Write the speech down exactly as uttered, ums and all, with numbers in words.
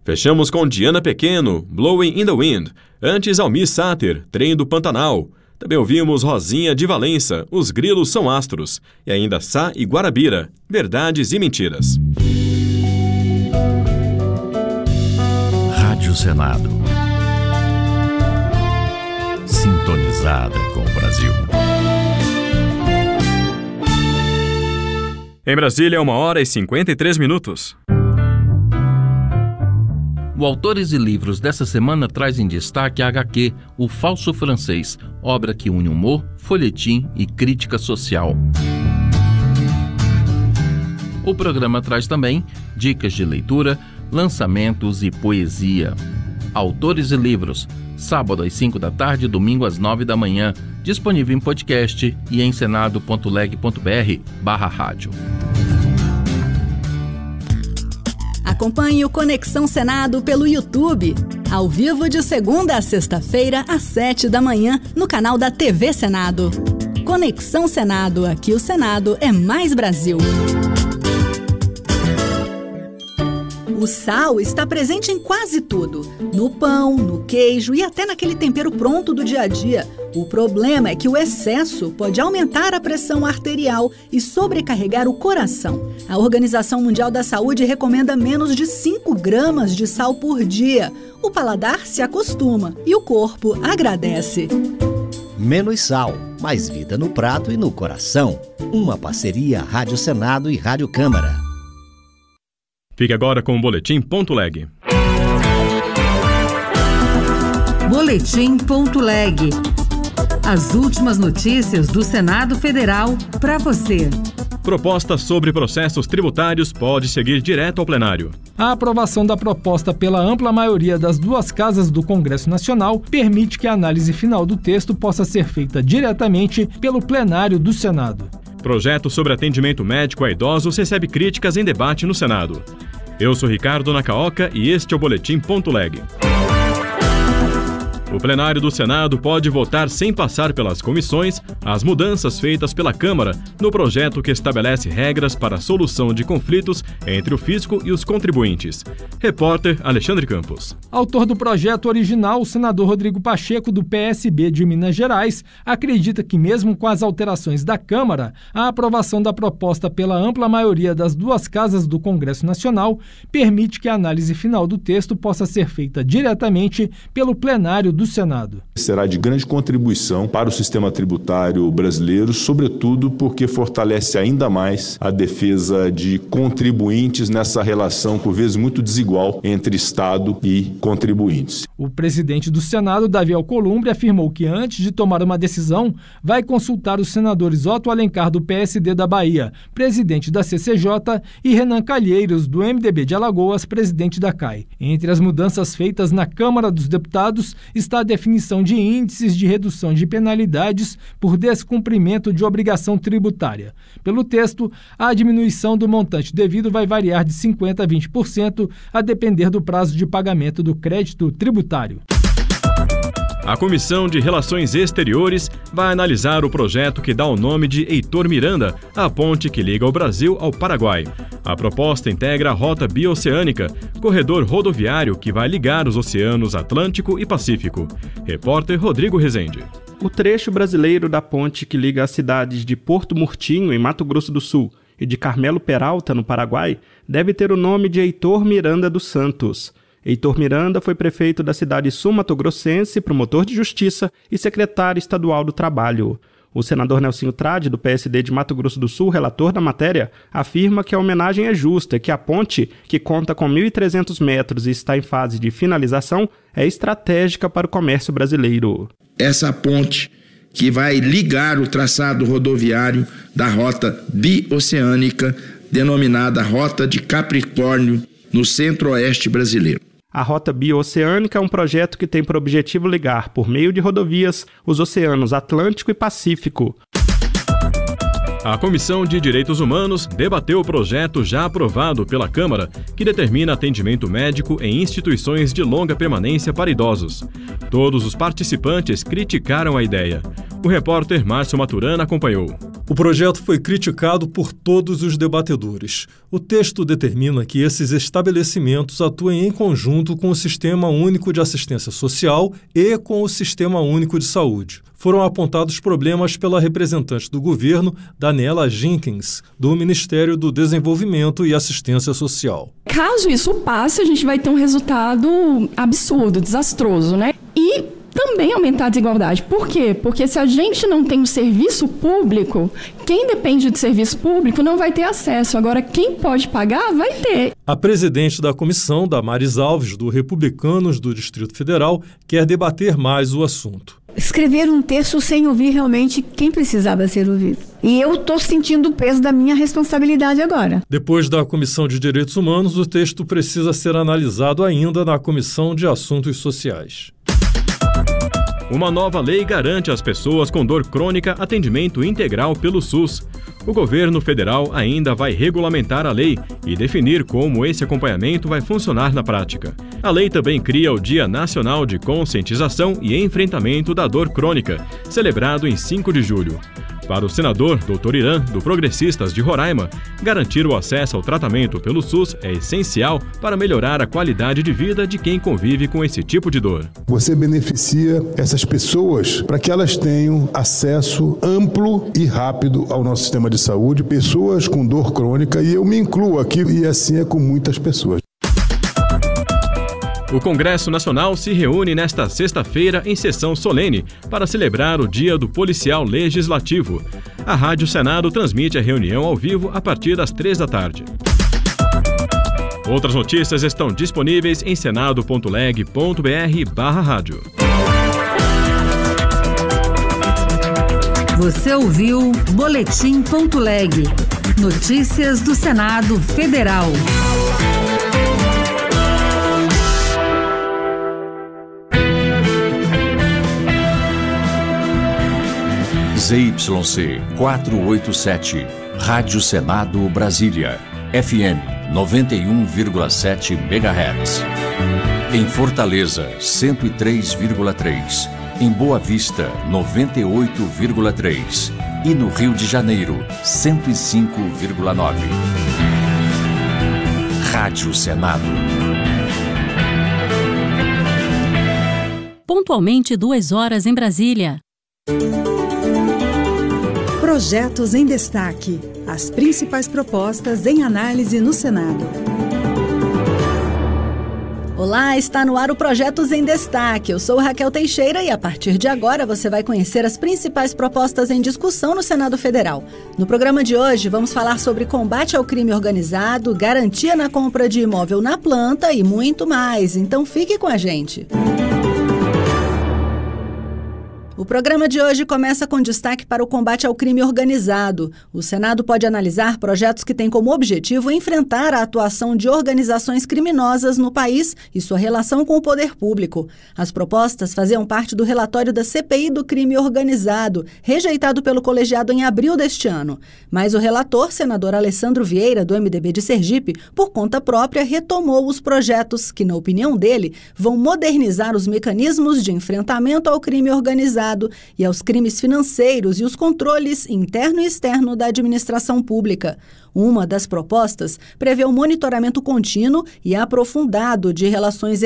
Fechamos com Diana Pequeno, Blowing in the Wind. Antes, Almir Sater, Trem do Pantanal. Também ouvimos Rosinha de Valença, Os Grilos São Astros. E ainda Sá e Guarabira, Verdades e Mentiras. Rádio Senado. Sintonizada com o Brasil. Em Brasília, uma hora e cinquenta e três minutos. O Autores e Livros dessa semana traz em destaque a agá quê O Falso Francês, obra que une humor, folhetim e crítica social. O programa traz também dicas de leitura, lançamentos e poesia. Autores e Livros, sábado às cinco da tarde, domingo às nove da manhã, disponível em podcast e em senado ponto leg ponto br barra rádio. Acompanhe o Conexão Senado pelo YouTube, ao vivo de segunda a sexta-feira, às sete da manhã, no canal da T V Senado. Conexão Senado, aqui o Senado é mais Brasil. O sal está presente em quase tudo, no pão, no queijo e até naquele tempero pronto do dia a dia. O problema é que o excesso pode aumentar a pressão arterial e sobrecarregar o coração. A Organização Mundial da Saúde recomenda menos de cinco gramas de sal por dia. O paladar se acostuma e o corpo agradece. Menos sal, mais vida no prato e no coração. Uma parceria Rádio Senado e Rádio Câmara. Fique agora com o Boletim Ponto Leg. Boletim Ponto Leg. As últimas notícias do Senado Federal para você. Proposta sobre processos tributários pode seguir direto ao plenário. A aprovação da proposta pela ampla maioria das duas casas do Congresso Nacional permite que a análise final do texto possa ser feita diretamente pelo plenário do Senado. Projeto sobre atendimento médico a idosos recebe críticas em debate no Senado. Eu sou Ricardo Nakaoka e este é o Boletim Ponto Leg. O plenário do Senado pode votar sem passar pelas comissões as mudanças feitas pela Câmara no projeto que estabelece regras para a solução de conflitos entre o fisco e os contribuintes. Repórter Alexandre Campos. Autor do projeto original, o senador Rodrigo Pacheco, do P S B de Minas Gerais, acredita que mesmo com as alterações da Câmara, a aprovação da proposta pela ampla maioria das duas casas do Congresso Nacional permite que a análise final do texto possa ser feita diretamente pelo plenário do Senado. Será de grande contribuição para o sistema tributário brasileiro, sobretudo porque fortalece ainda mais a defesa de contribuintes nessa relação, por vezes, muito desigual entre Estado e contribuintes. O presidente do Senado, Davi Alcolumbre, afirmou que antes de tomar uma decisão, vai consultar os senadores Otto Alencar, do P S D da Bahia, presidente da C C J, e Renan Calheiros, do M D B de Alagoas, presidente da C A I. Entre as mudanças feitas na Câmara dos Deputados está a definição de índices de redução de penalidades por descumprimento de obrigação tributária. Pelo texto, a diminuição do montante devido vai variar de cinquenta por cento a vinte por cento, a depender do prazo de pagamento do crédito tributário. A Comissão de Relações Exteriores vai analisar o projeto que dá o nome de Heitor Miranda, a ponte que liga o Brasil ao Paraguai. A proposta integra a Rota Bioceânica, corredor rodoviário que vai ligar os oceanos Atlântico e Pacífico. Repórter Rodrigo Rezende. O trecho brasileiro da ponte que liga as cidades de Porto Murtinho, em Mato Grosso do Sul, e de Carmelo Peralta, no Paraguai, deve ter o nome de Heitor Miranda dos Santos. Heitor Miranda foi prefeito da cidade sul-matogrossense, promotor de justiça e secretário estadual do Trabalho. O senador Nelsinho Trade, do P S D de Mato Grosso do Sul, relator da matéria, afirma que a homenagem é justa e que a ponte, que conta com mil e trezentos metros e está em fase de finalização, é estratégica para o comércio brasileiro. Essa ponte que vai ligar o traçado rodoviário da Rota Bioceânica, denominada Rota de Capricórnio, no centro-oeste brasileiro. A Rota Bioceânica é um projeto que tem por objetivo ligar, por meio de rodovias, os oceanos Atlântico e Pacífico. A Comissão de Direitos Humanos debateu o projeto já aprovado pela Câmara, que determina atendimento médico em instituições de longa permanência para idosos. Todos os participantes criticaram a ideia. O repórter Márcio Maturana acompanhou. O projeto foi criticado por todos os debatedores. O texto determina que esses estabelecimentos atuem em conjunto com o Sistema Único de Assistência Social e com o Sistema Único de Saúde. Foram apontados problemas pela representante do governo, Daniela Jenkins, do Ministério do Desenvolvimento e Assistência Social. Caso isso passe, a gente vai ter um resultado absurdo, desastroso, né? E também aumentar a desigualdade. Por quê? Porque se a gente não tem um serviço público, quem depende de serviço público não vai ter acesso. Agora, quem pode pagar, vai ter. A presidente da comissão, Damares Alves, do Republicanos do Distrito Federal, quer debater mais o assunto. Escrever um texto sem ouvir realmente quem precisava ser ouvido. E eu estou sentindo o peso da minha responsabilidade agora. Depois da Comissão de Direitos Humanos, o texto precisa ser analisado ainda na Comissão de Assuntos Sociais. Uma nova lei garante às pessoas com dor crônica atendimento integral pelo SUS. O governo federal ainda vai regulamentar a lei e definir como esse acompanhamento vai funcionar na prática. A lei também cria o Dia Nacional de Conscientização e Enfrentamento da Dor Crônica, celebrado em cinco de julho. Para o senador doutor Irã, do Progressistas de Roraima, garantir o acesso ao tratamento pelo SUS é essencial para melhorar a qualidade de vida de quem convive com esse tipo de dor. Você beneficia essas pessoas para que elas tenham acesso amplo e rápido ao nosso sistema de saúde, pessoas com dor crônica, e eu me incluo aqui, e assim é com muitas pessoas. O Congresso Nacional se reúne nesta sexta-feira em sessão solene para celebrar o Dia do Policial Legislativo. A Rádio Senado transmite a reunião ao vivo a partir das três da tarde. Outras notícias estão disponíveis em senado ponto leg ponto br barra rádio. Você ouviu Boletim ponto leg. Notícias do Senado Federal. Z Y C quatrocentos e oitenta e sete, Rádio Senado Brasília, F M noventa e um vírgula sete megahertz. Em Fortaleza, cento e três vírgula três. Em Boa Vista, noventa e oito vírgula três. E no Rio de Janeiro, cento e cinco vírgula nove. Rádio Senado. Pontualmente duas horas em Brasília. Projetos em destaque. As principais propostas em análise no Senado. Olá, está no ar o Projetos em Destaque. Eu sou Raquel Teixeira e a partir de agora você vai conhecer as principais propostas em discussão no Senado Federal. No programa de hoje vamos falar sobre combate ao crime organizado, garantia na compra de imóvel na planta e muito mais. Então fique com a gente. O programa de hoje começa com destaque para o combate ao crime organizado. O Senado pode analisar projetos que têm como objetivo enfrentar a atuação de organizações criminosas no país e sua relação com o poder público. As propostas faziam parte do relatório da C P I do crime organizado, rejeitado pelo colegiado em abril deste ano. Mas o relator, senador Alessandro Vieira, do M D B de Sergipe, por conta própria, retomou os projetos que, na opinião dele, vão modernizar os mecanismos de enfrentamento ao crime organizado e aos crimes financeiros e os controles interno e externo da administração pública. Uma das propostas prevê o monitoramento contínuo e aprofundado de relações